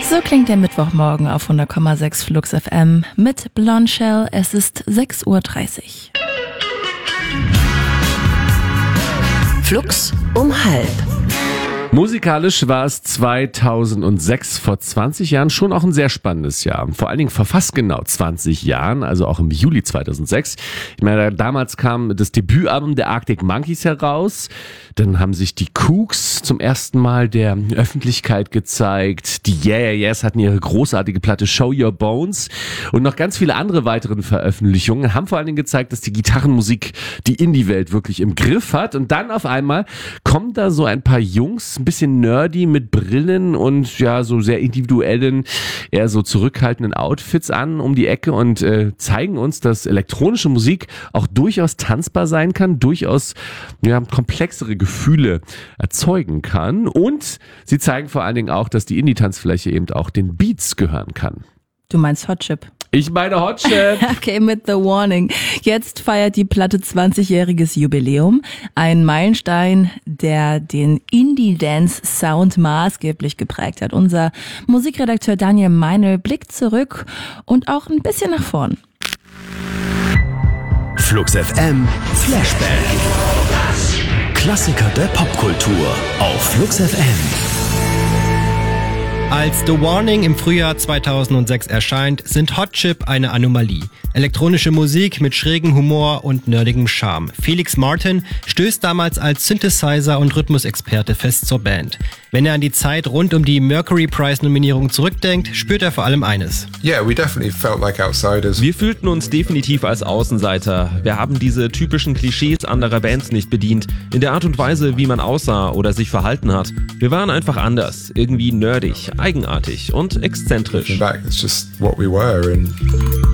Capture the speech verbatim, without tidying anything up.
So klingt der Mittwochmorgen auf hundert Komma sechs Flux F M mit Blonde Shell. Es ist sechs Uhr dreißig. Flux um halb. Musikalisch war es zweitausendsechs, vor zwanzig Jahren, schon auch ein sehr spannendes Jahr. Vor allen Dingen vor fast genau zwanzig Jahren, also auch im Juli zweitausendsechs. Ich meine, damals kam das Debütalbum der Arctic Monkeys heraus. Dann haben sich die Kooks zum ersten Mal der Öffentlichkeit gezeigt. Die Yeah Yeah Yeahs hatten ihre großartige Platte Show Your Bones. Und noch ganz viele andere weitere Veröffentlichungen haben vor allen Dingen gezeigt, dass die Gitarrenmusik die Indie-Welt wirklich im Griff hat. Und dann auf einmal kommen da so ein paar Jungs, ein bisschen nerdy mit Brillen und ja so sehr individuellen, eher so zurückhaltenden Outfits an um die Ecke und äh, zeigen uns, dass elektronische Musik auch durchaus tanzbar sein kann, durchaus ja, komplexere Gefühle erzeugen kann, und sie zeigen vor allen Dingen auch, dass die Indie-Tanzfläche eben auch den Beats gehören kann. Du meinst Hot Chip? Ich meine Hot Chip. Okay, mit The Warning. Jetzt feiert die Platte zwanzigjähriges Jubiläum. Ein Meilenstein, der den Indie-Dance-Sound maßgeblich geprägt hat. Unser Musikredakteur Daniel Meinl blickt zurück und auch ein bisschen nach vorn. Flux F M Flashback. Klassiker der Popkultur auf Flux F M. Als The Warning im Frühjahr zweitausendsechs erscheint, sind Hot Chip eine Anomalie. Elektronische Musik mit schrägem Humor und nerdigem Charme. Felix Martin stößt damals als Synthesizer- und Rhythmusexperte fest zur Band. Wenn er an die Zeit rund um die Mercury Prize-Nominierung zurückdenkt, spürt er vor allem eines. Yeah, we definitely felt like outsiders. Wir fühlten uns definitiv als Außenseiter. Wir haben diese typischen Klischees anderer Bands nicht bedient, in der Art und Weise, wie man aussah oder sich verhalten hat. Wir waren einfach anders, irgendwie nerdig, eigenartig und exzentrisch. Looking back, it's just what we were and